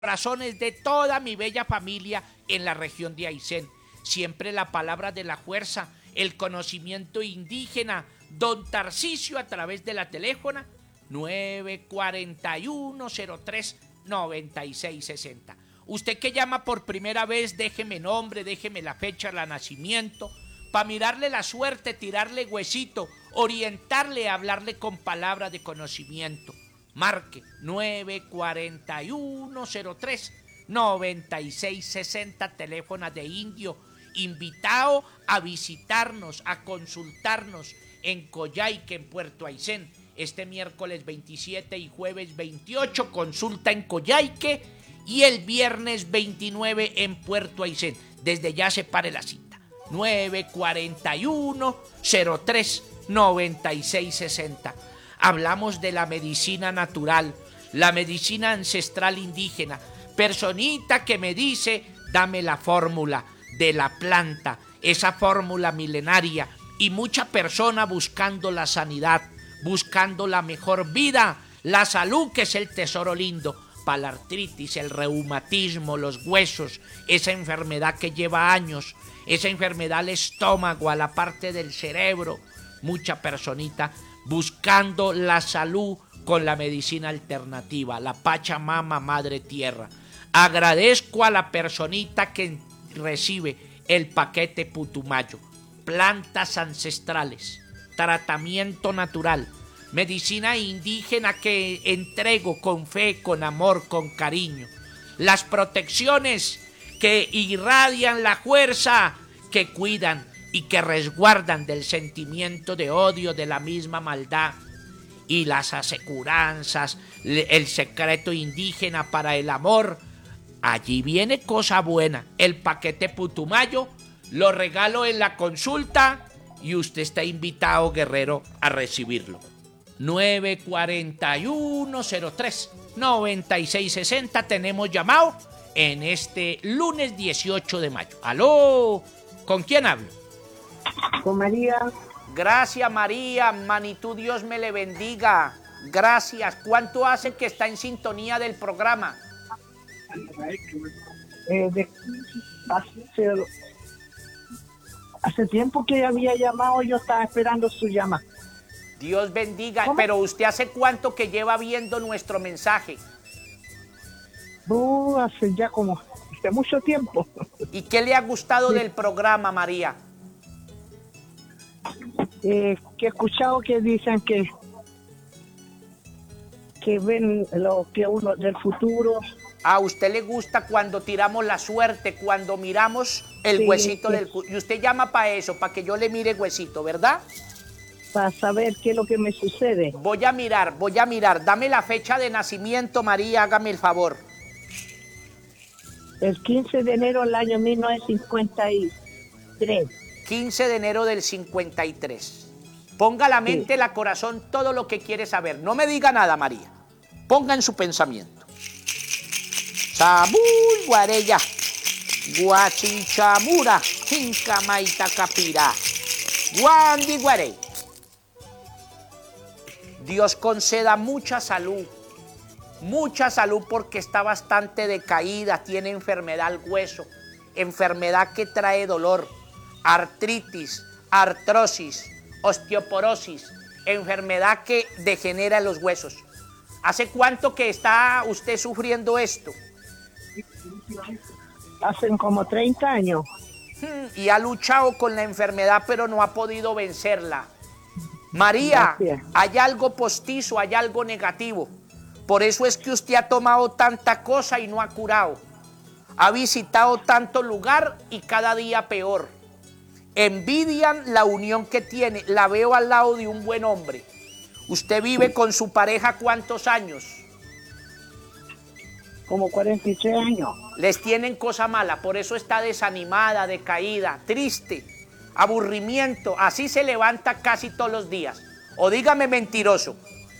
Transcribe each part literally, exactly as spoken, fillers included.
corazones de toda mi bella familia en la región de Aysén. Siempre la palabra de la fuerza, el conocimiento indígena, don Tarcisio a través de la teléfona nueve cuatro uno cero tres nueve seis seis cero. Usted que llama por primera vez, déjeme nombre, déjeme la fecha de nacimiento, para mirarle la suerte, tirarle huesito, orientarle, hablarle con palabras de conocimiento. Marque nueve cuatro uno cero tres nueve seis seis cero, teléfono de Indio, invitado a visitarnos, a consultarnos en Coyhaique, en Puerto Aysén, este miércoles veintisiete y jueves veintiocho, consulta en Coyhaique, y el viernes veintinueve en Puerto Aysén. Desde ya separe la cita, nueve cuatro uno cero tres nueve seis seis cero. Hablamos de la medicina natural, la medicina ancestral indígena. Personita que me dice, dame la fórmula de la planta, esa fórmula milenaria, y mucha persona buscando la sanidad, buscando la mejor vida, la salud, que es el tesoro lindo, para la artritis, el reumatismo, los huesos, esa enfermedad que lleva años, esa enfermedad al estómago, a la parte del cerebro, mucha personita buscando la salud con la medicina alternativa, la Pachamama, Madre Tierra. Agradezco a la personita que recibe el paquete Putumayo, plantas ancestrales, tratamiento natural, medicina indígena que entrego con fe, con amor, con cariño, las protecciones que irradian la fuerza, que cuidan y que resguardan del sentimiento de odio, de la misma maldad, y las aseguranzas, el secreto indígena para el amor. Allí viene cosa buena. El paquete Putumayo lo regalo en la consulta y usted está invitado, guerrero, a recibirlo. nueve cuatro uno cero tres nueve seis seis cero. Tenemos llamado en este lunes dieciocho de mayo. ¿Aló? ¿Con quién hablo? Con María. Gracias, María. Manitú, Dios me le bendiga. Gracias. ¿Cuánto hace que está en sintonía del programa? Eh, de, hace, hace tiempo que había llamado, yo estaba esperando su llamada. Dios bendiga. ¿Cómo? Pero ¿usted hace cuánto que lleva viendo nuestro mensaje? Uh, hace ya como hace mucho tiempo. ¿Y qué le ha gustado Sí. del programa, María? Eh, que he escuchado que dicen que que ven lo que uno del futuro. A usted le gusta cuando tiramos la suerte, cuando miramos el Sí, huesito sí. del... cu- Y usted llama para eso, para que yo le mire huesito, ¿verdad? Para saber qué es lo que me sucede. Voy a mirar, voy a mirar. Dame la fecha de nacimiento, María, hágame el favor. El quince de enero del año mil novecientos cincuenta y tres. quince de enero del cincuenta y tres. Ponga la mente, Sí. la corazón, todo lo que quiere saber. No me diga nada, María. Ponga en su pensamiento. Sabuy, guarella, guachichamura, jincamaita capira, guandi guarey. Dios conceda mucha salud, mucha salud, porque está bastante decaída, tiene enfermedad al hueso, enfermedad que trae dolor, artritis, artrosis, osteoporosis, enfermedad que degenera los huesos. ¿Hace cuánto que está usted sufriendo esto? Hacen como treinta años. Hmm, Y ha luchado con la enfermedad, pero no ha podido vencerla. María, Gracias. hay algo postizo, hay algo negativo. Por eso es que usted ha tomado tanta cosa y no ha curado. Ha visitado tanto lugar y cada día peor. Envidian la unión que tiene. La veo al lado de un buen hombre. ¿Usted vive con su pareja cuántos años? Como cuarenta y tres años. Les tienen cosa mala, por eso está desanimada, decaída, triste, aburrimiento. Así se levanta casi todos los días. O dígame mentiroso.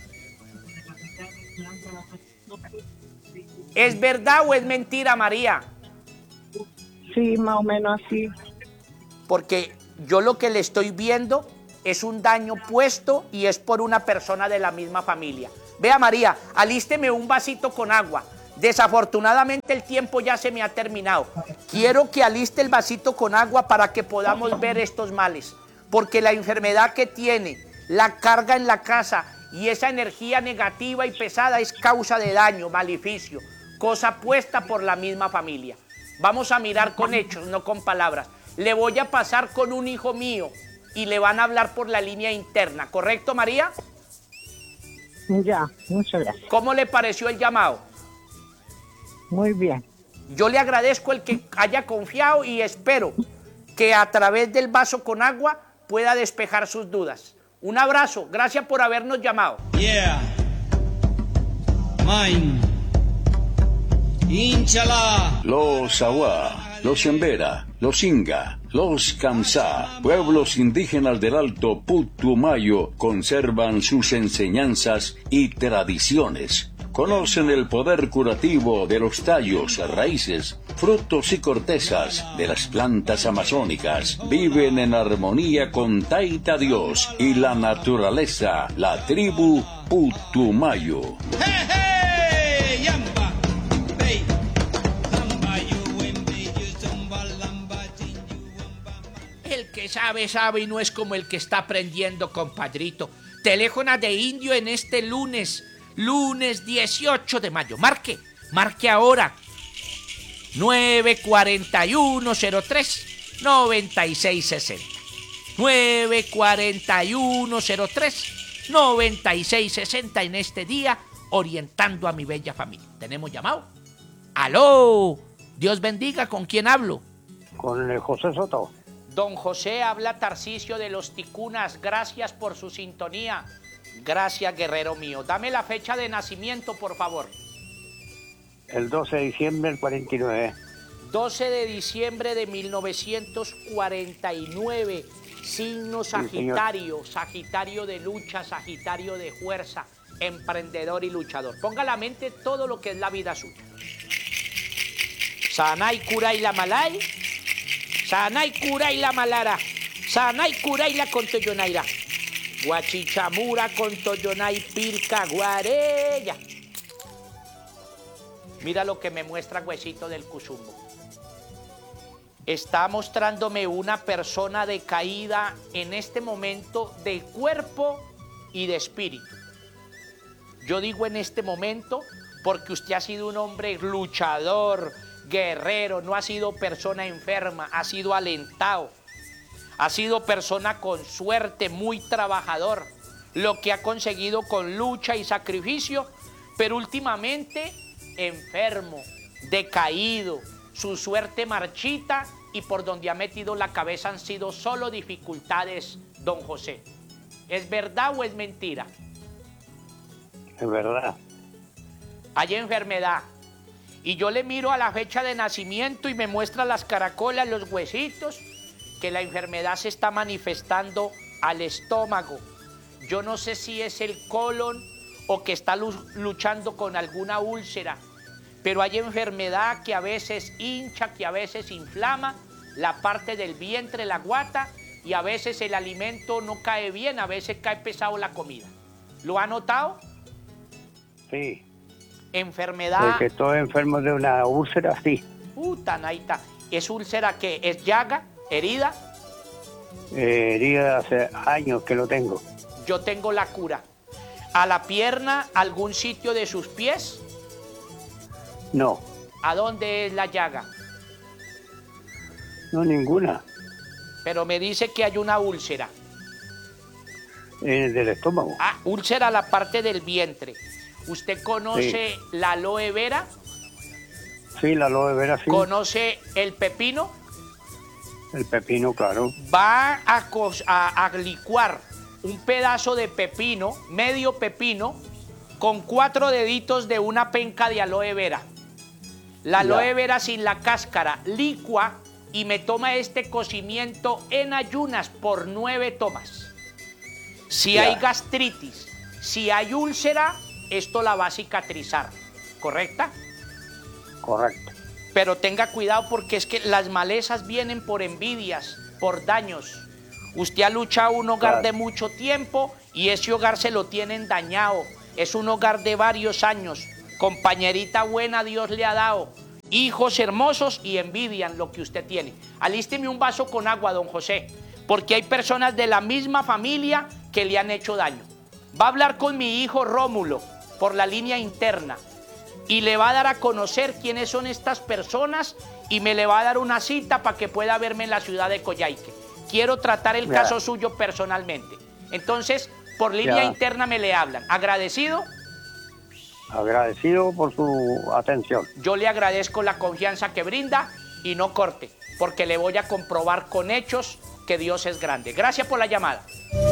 ¿Es verdad o es mentira, María? Sí, más o menos así. Porque yo lo que le estoy viendo es un daño puesto y es por una persona de la misma familia. Vea, María, alísteme un vasito con agua. Desafortunadamente el tiempo ya se me ha terminado. Quiero que aliste el vasito con agua para que podamos ver estos males. Porque la enfermedad que tiene, la carga en la casa y esa energía negativa y pesada es causa de daño, maleficio, cosa puesta por la misma familia. Vamos a mirar con hechos, no con palabras. Le voy a pasar con un hijo mío y le van a hablar por la línea interna. ¿Correcto, María? Ya, muchas gracias. ¿Cómo le pareció el llamado? Muy bien. Yo le agradezco el que haya confiado y espero que a través del vaso con agua pueda despejar sus dudas. Un abrazo, gracias por habernos llamado. Yeah. Mine. Inchala. Los Awá, los Embera, los Inga, los Kamsá, pueblos indígenas del Alto Putumayo, conservan sus enseñanzas y tradiciones. Conocen el poder curativo de los tallos, raíces, frutos y cortezas de las plantas amazónicas. Viven en armonía con Taita Dios y la naturaleza, la tribu Putumayo. Hey, hey, yamba. Hey. Lamba, you, wembe, you, zumba, lamba, chin, you, wamba. El que sabe, sabe y no es como el que está aprendiendo, compadrito. Teléfono de indio en este lunes. Lunes dieciocho de mayo. Marque, marque ahora. nueve cuatro uno cero tres nueve seis seis cero. nueve cuatro uno cero tres nueve seis seis cero en este día, orientando a mi bella familia. ¿Tenemos llamado? ¡Aló! Dios bendiga, ¿con quién hablo? Con el José Soto. Don José, habla Tarcisio de los Ticunas. Gracias por su sintonía. Gracias, guerrero mío. Dame la fecha de nacimiento, por favor. El doce de diciembre del cuarenta y nueve. doce de diciembre de mil novecientos cuarenta y nueve. Signo Sagitario. Sí, Sagitario de lucha, Sagitario de fuerza, emprendedor y luchador. Ponga a la mente todo lo que es la vida suya. Sanay, cura y la malay. Sanay, cura y la malara. Sanay, cura y la contoyonaira. Guachichamura con Toyonay Pilca Guarella. Mira lo que me muestra Huesito del Cuzumbo. Está mostrándome una persona decaída en este momento de cuerpo y de espíritu. Yo digo en este momento porque usted ha sido un hombre luchador, guerrero, no ha sido persona enferma, ha sido alentado. Ha sido persona con suerte, muy trabajador, lo que ha conseguido con lucha y sacrificio, pero últimamente enfermo, decaído, su suerte marchita y por donde ha metido la cabeza han sido solo dificultades, don José. ¿Es verdad o es mentira? Es verdad. Hay enfermedad. Y yo le miro a la fecha de nacimiento y me muestra las caracolas, los huesitos, que la enfermedad se está manifestando al estómago. Yo no sé si es el colon o que está luchando con alguna úlcera, pero hay enfermedad que a veces hincha, que a veces inflama la parte del vientre, la guata, y a veces el alimento no cae bien, a veces cae pesado la comida. ¿Lo ha notado? Sí. Enfermedad. Porque estoy enfermo de una úlcera, sí. Puta, naita. ¿Es úlcera qué? ¿Es llaga? ¿Herida? Eh, herida hace años que lo tengo. Yo tengo la cura. ¿A la pierna, algún sitio de sus pies? No. ¿A dónde es la llaga? No, ninguna. Pero me dice que hay una úlcera. En el del estómago. Ah, úlcera a la parte del vientre. ¿Usted conoce sí. la aloe vera? Sí, la aloe vera, sí. ¿Conoce el pepino? El pepino, claro. Va a, a, a licuar un pedazo de pepino, medio pepino, con cuatro deditos de una penca de aloe vera. La aloe ya. vera sin la cáscara, licua y me toma este cocimiento en ayunas por nueve tomas. Si ya. hay gastritis, si hay úlcera, esto la va a cicatrizar, ¿correcta? Correcto. Pero tenga cuidado porque es que las malezas vienen por envidias, por daños. Usted ha luchado un hogar claro. de mucho tiempo y ese hogar se lo tienen dañado. Es un hogar de varios años, compañerita buena Dios le ha dado, hijos hermosos y envidian lo que usted tiene. Alísteme un vaso con agua, don José, porque hay personas de la misma familia que le han hecho daño. Va a hablar con mi hijo Rómulo por la línea interna y le va a dar a conocer quiénes son estas personas y me le va a dar una cita para que pueda verme en la ciudad de Coyhaique. Quiero tratar el Ya. caso suyo personalmente. Entonces, por línea Ya. interna me le hablan. ¿Agradecido? Agradecido por su atención. Yo le agradezco la confianza que brinda y no corte, porque le voy a comprobar con hechos que Dios es grande. Gracias por la llamada.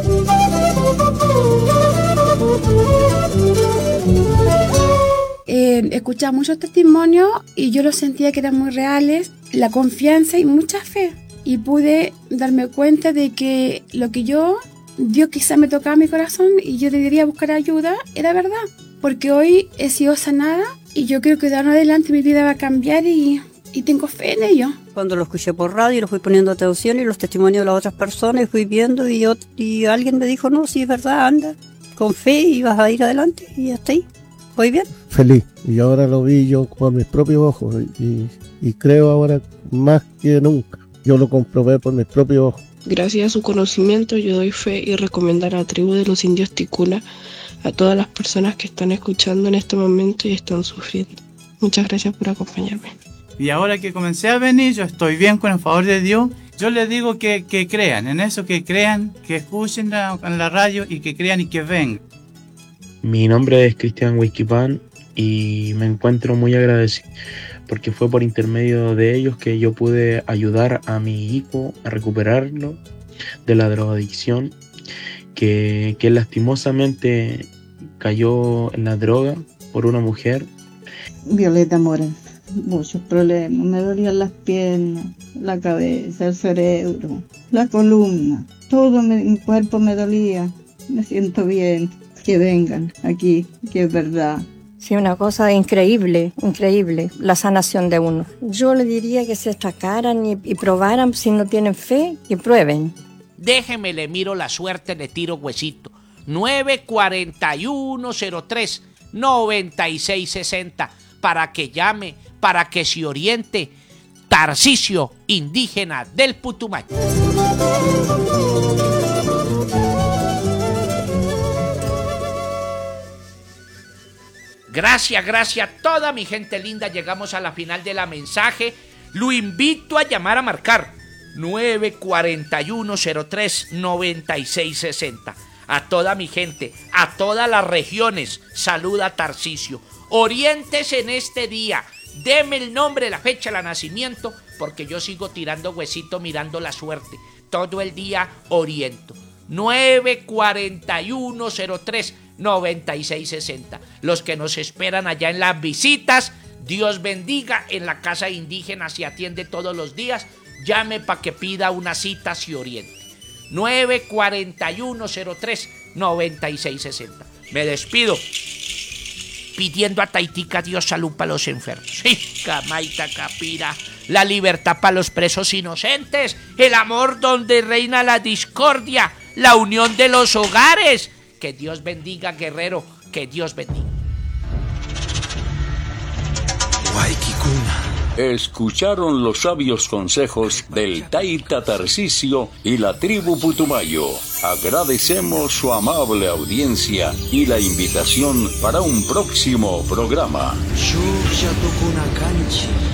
Eh, escuchaba muchos testimonios y yo los sentía que eran muy reales, la confianza y mucha fe. Y pude darme cuenta de que lo que yo, Dios quizá me tocaba mi corazón y yo debería buscar ayuda, era verdad. Porque hoy he sido sanada y yo creo que de ahora en adelante mi vida va a cambiar y, y tengo fe en ello. Cuando lo escuché por radio, lo fui poniendo atención y los testimonios de las otras personas, y fui viendo y, yo, y alguien me dijo, no, sí es verdad, anda, con fe y vas a ir adelante y hasta ahí. ¿Voy bien? Feliz. Y ahora lo vi yo con mis propios ojos y, y creo ahora más que nunca. Yo lo comprobé por mis propios ojos. Gracias a su conocimiento yo doy fe y recomendar a la tribu de los indios Ticuna a todas las personas que están escuchando en este momento y están sufriendo. Muchas gracias por acompañarme. Y ahora que comencé a venir, yo estoy bien con el favor de Dios. Yo les digo que, que crean, en eso que crean, que escuchen la, en la radio y que crean y que vengan. Mi nombre es Cristian Huizquipán y me encuentro muy agradecido porque fue por intermedio de ellos que yo pude ayudar a mi hijo a recuperarlo de la drogadicción, que, que lastimosamente cayó en la droga por una mujer. Violeta Mora, muchos problemas, me dolían las piernas, la cabeza, el cerebro, la columna, todo mi, mi cuerpo me dolía, me siento bien, que vengan aquí, que es verdad. Sí, una cosa increíble, increíble, la sanación de uno. Yo le diría que se sacaran y, y probaran, si no tienen fe, que prueben. Déjeme, le miro la suerte, le tiro huesito. nueve cuatro uno cero tres nueve seis seis cero para que llame, para que se oriente. Tarcisio, indígena del Putumayo. Gracias, gracias a toda mi gente linda. Llegamos a la final de la mensaje. Lo invito a llamar a marcar nueve cuatro uno cero tres nueve seis seis cero. A toda mi gente, a todas las regiones, saluda Tarcisio. Oriéntese en este día. Deme el nombre, la fecha, el nacimiento, porque yo sigo tirando huesito mirando la suerte. Todo el día oriento. nueve cuatro uno cero tres nueve seis seis cero. Los que nos esperan allá en las visitas, Dios bendiga. En la casa indígena se atiende todos los días. Llame para que pida una cita, se oriente. nueve cuatro uno cero tres nueve seis seis cero. Me despido pidiendo a Taitica Dios salud para los enfermos. Sí, Camaita Capira, la libertad para los presos inocentes, el amor donde reina la discordia, la unión de los hogares. Que Dios bendiga, guerrero, que Dios bendiga. Escucharon los sabios consejos del Taita Tarcisio y la tribu Putumayo. Agradecemos su amable audiencia y la invitación para un próximo programa. Shusha Tucuna Canchi.